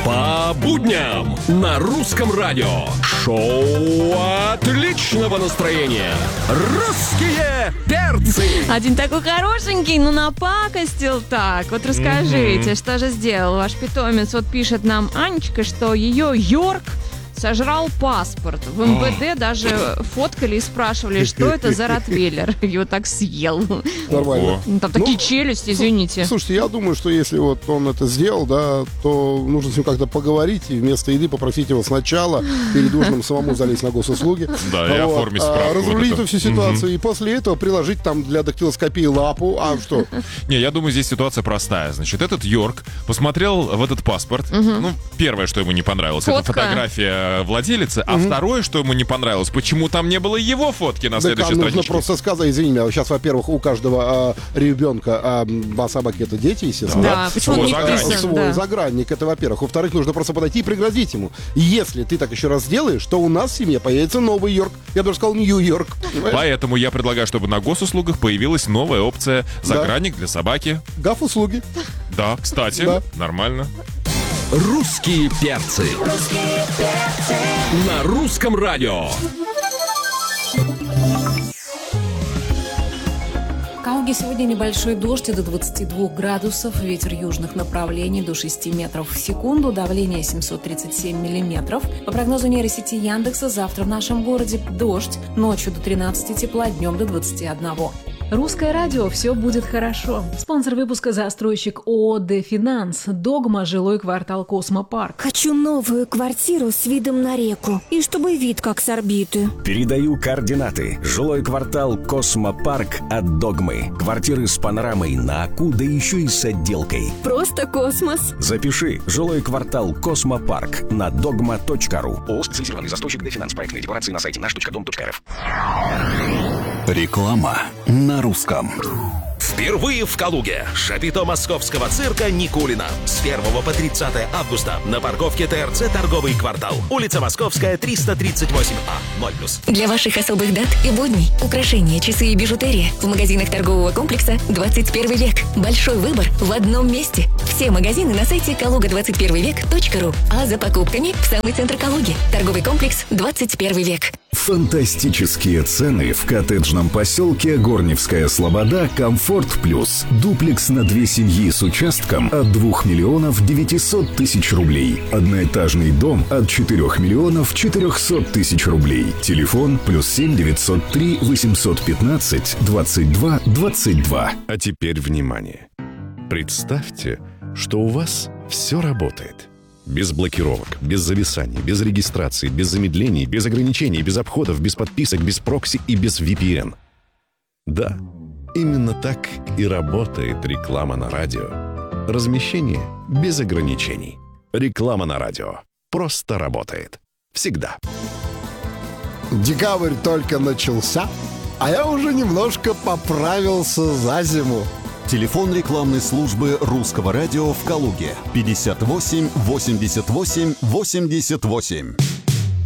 По будням на Русском радио. Шоу отличного настроения. Русские перцы. Один такой хорошенький, но напакостил так. Вот расскажите, что же сделал ваш питомец? Вот пишет нам Анечка, что ее Йорк сожрал паспорт. В МВД даже фоткали и спрашивали, что это за ротвейлер. Его так съел. Нормально. Там такие челюсти, извините. Слушайте, я думаю, что если вот он это сделал, да, то нужно с ним как-то поговорить и вместо еды попросить его сначала перед ужином самому залезть на госуслуги. Да, и оформить справку. Разрулить эту всю ситуацию. И после этого приложить там для дактилоскопии лапу. А что? Не, я думаю, здесь ситуация простая. Значит, этот Йорк посмотрел в этот паспорт. Ну, первое, что ему не понравилось, это фотография владелица, а второе, что ему не понравилось, почему там не было его фотки на следующей страничке. Нужно просто сказать, извини меня, сейчас, во-первых, у каждого ребенка, два собаки — это дети, естественно. Да, почему он не загранник. Свой загранник, это во-первых. Во-вторых, нужно просто подойти и пригрозить ему. Если ты так еще раз сделаешь, то у нас в семье появится новый Йорк. Я бы даже сказал Нью-Йорк. Поэтому я предлагаю, чтобы на госуслугах появилась новая опция «Загранник для собаки». Гаф-услуги. Да, кстати, Да. нормально. Русские перцы. На Русском радио. В Калуге сегодня небольшой дождь до 22 градусов, ветер южных направлений до 6 метров в секунду, давление 737 миллиметров. По прогнозу нейросети Яндекса, завтра в нашем городе дождь, ночью до 13 тепла, днем до 21. Русское радио «Все будет хорошо». Спонсор выпуска — застройщик ООО «Дефинанс». Догма, жилой квартал «Космопарк». Хочу новую квартиру с видом на реку. И чтобы вид как с орбиты. Передаю координаты. Жилой квартал «Космопарк» от «Догмы». Квартиры с панорамой на Аку, да еще и с отделкой. Просто космос. Запиши. Жилой квартал «Космопарк» на dogma.ru. ООО «Специализированный застройщик Дефинанс». Проектные декларации на сайте наш.дом.рф. Реклама на русском. Впервые в Калуге шапито московского цирка Никулина. С 1 по 30 августа на парковке ТРЦ «Торговый квартал». Улица Московская, 338А, 0+. Для ваших особых дат и будней украшения, часы и бижутерия в магазинах торгового комплекса «21 век». Большой выбор в одном месте. Все магазины на сайте kaluga21vek.ru. А за покупками в самый центр Калуги. Торговый комплекс «21 век». Фантастические цены в коттеджном поселке Горневская Слобода «Комфорт Плюс». Дуплекс на 2 семьи с участком от 2 миллионов 900 тысяч рублей. Одноэтажный дом от 4 миллионов 400 тысяч рублей. Телефон +7 903 815 22 22. А теперь внимание. Представьте, что у вас все работает. Без блокировок, без зависаний, без регистрации, без замедлений, без ограничений, без обходов, без подписок, без прокси и без VPN. Да, именно так и работает реклама на радио. Размещение без ограничений. Реклама на радио просто работает. Всегда. Декабрь только начался, а я уже немножко поправился за зиму. Телефон рекламной службы Русского радио в Калуге 58 88 88.